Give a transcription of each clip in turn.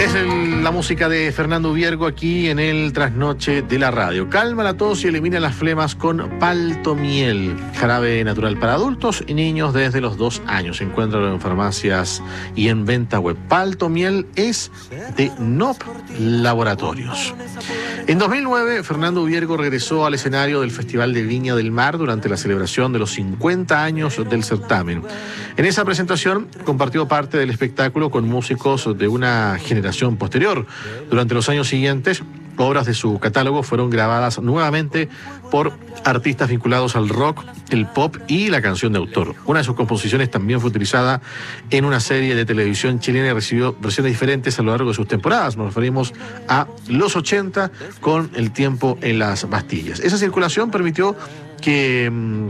La música de Fernando Viergo aquí en el Trasnoche de la Radio. Calma la tos y elimina las flemas con Paltomiel, jarabe natural para adultos y niños desde los 2 años. Encuéntralo en farmacias y en venta web. Paltomiel es de NOP Laboratorios. En 2009, Fernando Viergo regresó al escenario del Festival de Viña del Mar durante la celebración de los 50 años del certamen. En esa presentación compartió parte del espectáculo con músicos de una generación posterior. Durante los años siguientes, obras de su catálogo fueron grabadas nuevamente por artistas vinculados al rock, el pop y la canción de autor. Una de sus composiciones también fue utilizada en una serie de televisión chilena y recibió versiones diferentes a lo largo de sus temporadas. Nos referimos a Los 80 con El tiempo en las Bastillas. Esa circulación permitió que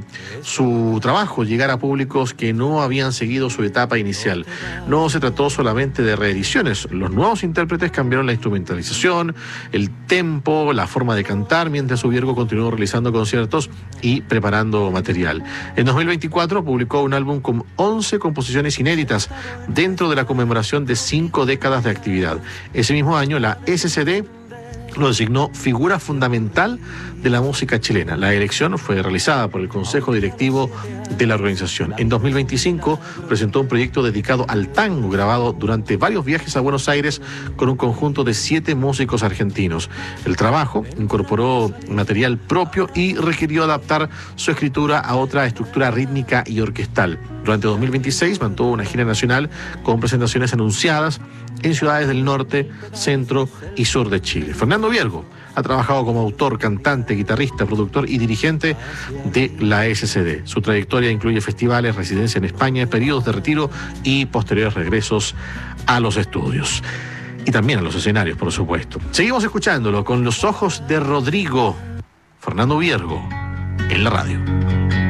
su trabajo llegara a públicos que no habían seguido su etapa inicial. No se trató solamente de reediciones. Los nuevos intérpretes cambiaron la instrumentalización, el tempo, la forma de cantar, mientras Viergo continuó realizando conciertos y preparando material. En 2024 publicó un álbum con 11 composiciones inéditas dentro de la conmemoración de 5 décadas de actividad. Ese mismo año, la SCD lo designó figura fundamental de la música chilena. La elección fue realizada por el Consejo Directivo de la organización. En 2025 presentó un proyecto dedicado al tango, grabado durante varios viajes a Buenos Aires con un conjunto de 7 músicos argentinos. El trabajo incorporó material propio y requirió adaptar su escritura a otra estructura rítmica y orquestal. Durante 2026 mantuvo una gira nacional con presentaciones anunciadas en ciudades del norte, centro y sur de Chile. Fernando Viergo ha trabajado como autor, cantante, guitarrista, productor y dirigente de la SCD. Su trayectoria incluye festivales, residencia en España, periodos de retiro y posteriores regresos a los estudios. Y también a los escenarios, por supuesto. Seguimos escuchándolo con Los ojos de Rodrigo. Fernando Viergo en la radio.